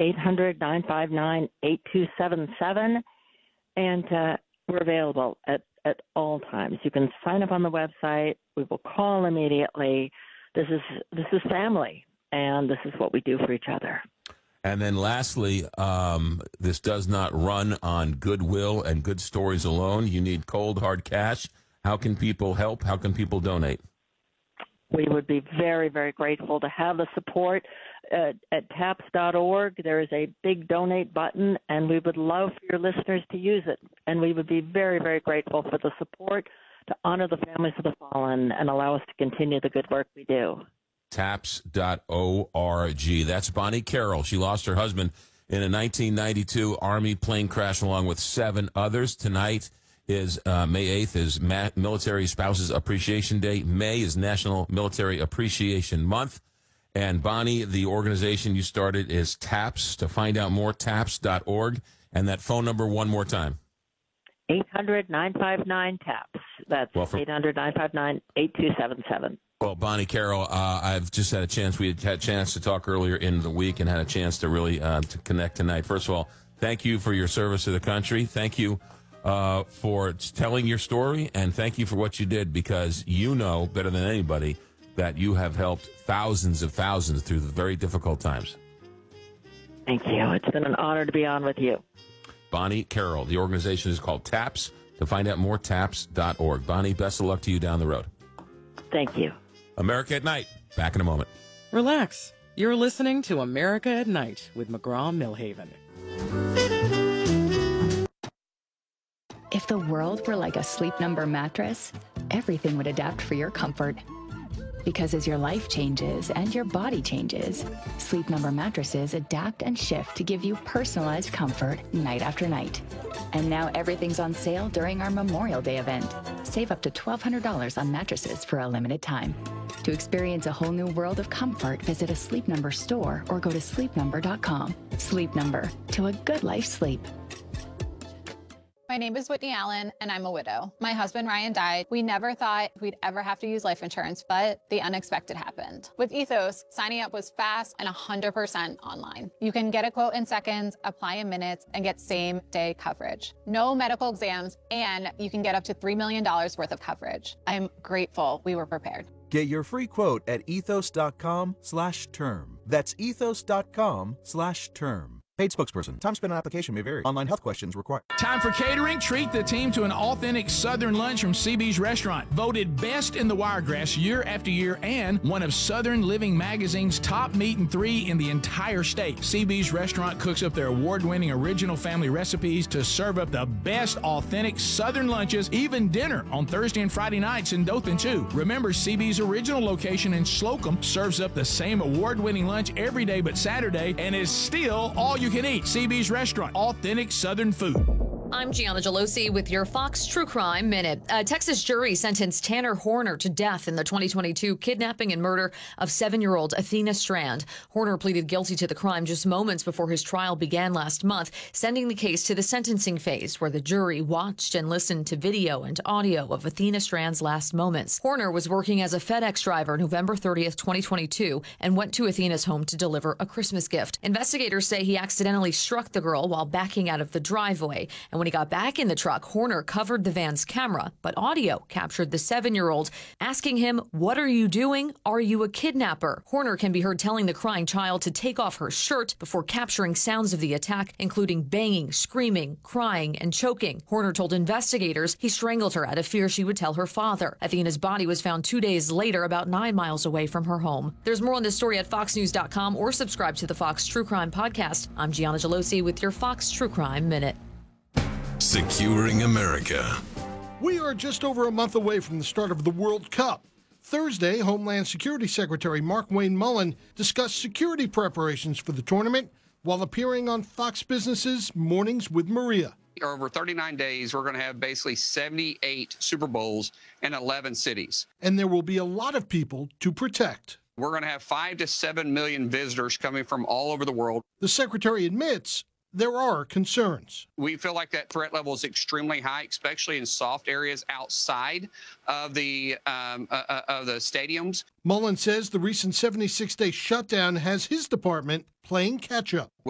800-959-8277, and we're available at all times. You can sign up on the website. We will call immediately. This is family, and this is what we do for each other. And then lastly, this does not run on goodwill and good stories alone. You need cold, hard cash. How can people help? How can people donate? We would be very, very grateful to have the support at TAPS.org. There is a big donate button, and we would love for your listeners to use it. And we would be very, very grateful for the support to honor the families of the fallen and allow us to continue the good work we do. TAPS.org. That's Bonnie Carroll. She lost her husband in a 1992 Army plane crash along with 7 others. Tonight is May 8th is Military Spouses Appreciation Day. May is National Military Appreciation Month. And Bonnie, the organization you started is TAPS. To find out more, TAPS.org. And that phone number one more time. 800-959-TAPS. That's 800-959-8277. Well, Bonnie Carroll, I've just had a chance. We had a chance to talk earlier in the week and had a chance to really to connect tonight. First of all, thank you for your service to the country. Thank you for telling your story, and thank you for what you did, because you know better than anybody that you have helped thousands of thousands through the very difficult times. Thank you. It's been an honor to be on with you. Bonnie Carroll. The organization is called TAPS. To find out more, TAPS.org. Bonnie, best of luck to you down the road. Thank you. America at Night. Back in a moment. Relax. You're listening to America at Night with McGraw-Milhaven. If the world were like a Sleep Number mattress, everything would adapt for your comfort. Because as your life changes and your body changes, Sleep Number mattresses adapt and shift to give you personalized comfort night after night. And now everything's on sale during our Memorial Day event. Save up to $1,200 on mattresses for a limited time. To experience a whole new world of comfort, visit a Sleep Number store or go to sleepnumber.com. Sleep Number, to a good life sleep. My name is Whitney Allen, and I'm a widow. My husband, Ryan, died. We never thought we'd ever have to use life insurance, but the unexpected happened. With Ethos, signing up was fast and 100% online. You can get a quote in seconds, apply in minutes, and get same-day coverage. No medical exams, and you can get up to $3 million worth of coverage. I'm grateful we were prepared. Get your free quote at ethos.com/term. That's ethos.com/term. Paid spokesperson. Time spent on application may vary. Online health questions required. Time for catering. Treat the team to an authentic Southern lunch from CB's Restaurant. Voted best in the Wiregrass year after year and one of Southern Living Magazine's top meat and 3 in the entire state. CB's Restaurant cooks up their award-winning original family recipes to serve up the best authentic Southern lunches, even dinner on Thursday and Friday nights in Dothan, too. Remember, CB's original location in Slocum serves up the same award-winning lunch every day but Saturday and is still all you can eat. CB's Restaurant, authentic Southern food. I'm Gianna Gelosi with your Fox True Crime Minute. A Texas jury sentenced Tanner Horner to death in the 2022 kidnapping and murder of 7-year-old Athena Strand. Horner pleaded guilty to the crime just moments before his trial began last month, sending the case to the sentencing phase, where the jury watched and listened to video and audio of Athena Strand's last moments. Horner was working as a FedEx driver November 30th, 2022, and went to Athena's home to deliver a Christmas gift. Investigators say he accidentally struck the girl while backing out of the driveway, and when he got back in the truck, Horner covered the van's camera, but audio captured the 7-year-old asking him, "What are you doing? Are you a kidnapper?" Horner can be heard telling the crying child to take off her shirt before capturing sounds of the attack, including banging, screaming, crying, and choking. Horner told investigators he strangled her out of fear she would tell her father. Athena's body was found 2 days later, about 9 miles away from her home. There's more on this story at foxnews.com or subscribe to the Fox True Crime podcast. I'm Gianna Gelosi with your Fox True Crime Minute. Securing America. We are just over a month away from the start of the World Cup. Thursday, Homeland Security Secretary Markwayne Mullin discussed security preparations for the tournament while appearing on Fox Business's Mornings with Maria. Over 39 days, we're going to have basically 78 Super Bowls in 11 cities. And there will be a lot of people to protect. We're going to have 5 to 7 million visitors coming from all over the world. The secretary admits there are concerns. We feel like that threat level is extremely high, especially in soft areas outside of the stadiums. Mullin says the recent 76-day shutdown has his department playing catch-up.